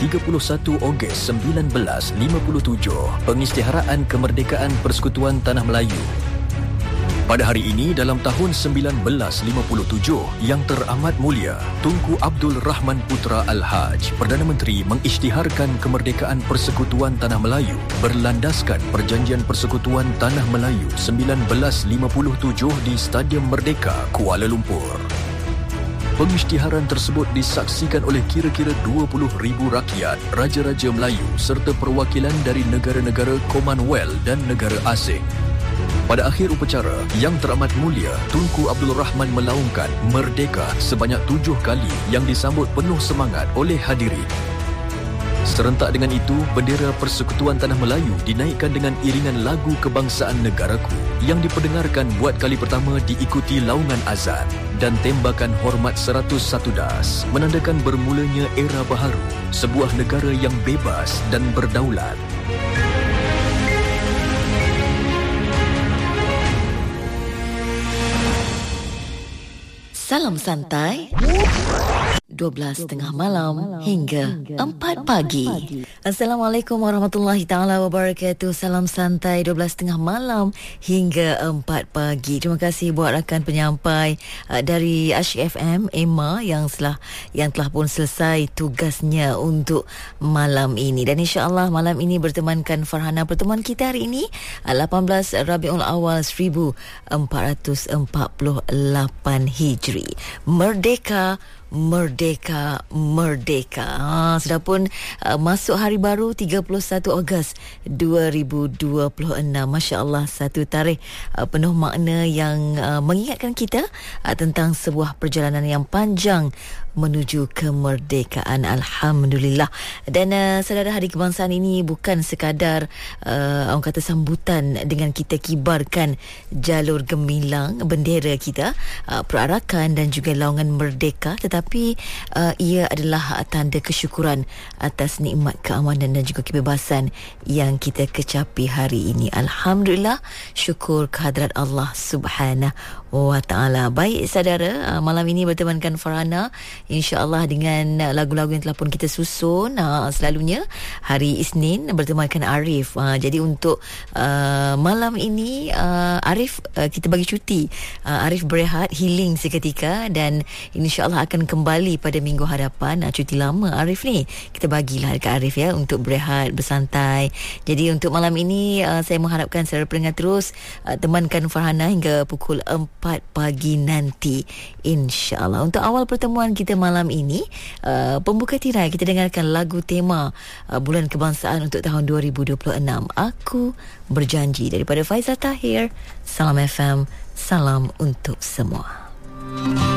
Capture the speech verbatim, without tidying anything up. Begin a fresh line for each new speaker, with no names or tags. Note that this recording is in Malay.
tiga puluh satu Ogos seribu sembilan ratus lima puluh tujuh, pengisytiharaan kemerdekaan Persekutuan Tanah Melayu. Pada hari ini dalam tahun seribu sembilan ratus lima puluh tujuh, Yang Teramat Mulia Tunku Abdul Rahman Putra Al-Haj, Perdana Menteri mengisytiharkan kemerdekaan Persekutuan Tanah Melayu berlandaskan Perjanjian Persekutuan Tanah Melayu seribu sembilan ratus lima puluh tujuh di Stadium Merdeka, Kuala Lumpur. Pengisytiharan tersebut disaksikan oleh kira-kira dua puluh ribu rakyat, raja-raja Melayu serta perwakilan dari negara-negara Commonwealth dan negara asing. Pada akhir upacara, Yang Teramat Mulia Tunku Abdul Rahman melaungkan Merdeka sebanyak tujuh kali yang disambut penuh semangat oleh hadirin. Serentak dengan itu, bendera Persekutuan Tanah Melayu dinaikkan dengan iringan lagu kebangsaan negaraku yang diperdengarkan buat kali pertama diikuti laungan azan dan tembakan hormat seratus satu das, menandakan bermulanya era baharu, sebuah negara yang bebas dan berdaulat.
Salam santai. dua belas tengah malam hingga empat pagi. Assalamualaikum warahmatullahi taala wabarakatuh. Salam santai dua belas tengah malam hingga empat pagi. Terima kasih buat rakan penyampai uh, dari Asyik F M Emma yang telah yang telah pun selesai tugasnya untuk malam ini, dan insya-Allah malam ini bertemankan Farhana. Pertemuan kita hari ini uh, lapan belas Rabiul Awal seribu empat ratus empat puluh lapan Hijri. Merdeka, Merdeka, Merdeka. Ha, sudah pun uh, masuk hari baru tiga puluh satu Ogos dua ribu dua puluh enam. Masya Allah, satu tarikh uh, penuh makna yang uh, mengingatkan kita uh, tentang sebuah perjalanan yang panjang menuju kemerdekaan. Alhamdulillah. Dan uh, saudara, hari kebangsaan ini bukan sekadar uh, orang kata sambutan dengan kita kibarkan jalur gemilang bendera kita, uh, perarakan dan juga laungan merdeka, tetapi uh, ia adalah tanda kesyukuran atas nikmat keamanan dan juga kebebasan yang kita kecapi hari ini. Alhamdulillah, syukur kehadrat Allah Subhanahu wa taala. Baik saudara, uh, malam ini bertemankan Farhana insya-Allah dengan lagu-lagu yang telah pun kita susun. Uh, selalunya hari Isnin bertemankan Arif. Uh, jadi untuk uh, malam ini uh, Arif uh, kita bagi cuti. Uh, Arif berehat, healing seketika, dan insya-Allah akan kembali pada minggu hadapan. Uh, cuti lama Arif ni kita bagilah dekat Arif ya untuk berehat, bersantai. Jadi untuk malam ini uh, saya mengharapkan saudara pendengar terus uh, temankan Farhana hingga pukul empat pagi nanti insya-Allah. Untuk awal pertemuan kita malam ini, uh, pembuka tirai kita dengarkan lagu tema uh, Bulan Kebangsaan untuk tahun dua ribu dua puluh enam, Aku Berjanji, daripada Faizal Tahir. Salam F M, salam untuk semua.